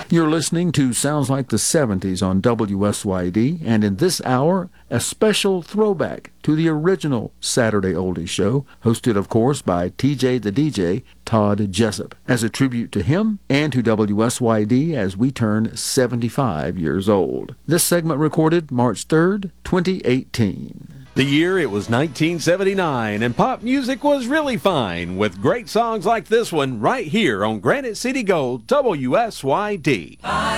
You're listening to Sounds Like the 70s on WSYD, and in this hour, a special throwback to the original Saturday Oldies show, hosted, of course, by TJ the DJ, Todd Jessup, as a tribute to him and to WSYD as we turn 75 years old. This segment recorded March 3rd, 2018. The year it was 1979, and pop music was really fine, with great songs like this one right here on Granite City Gold, WSYD.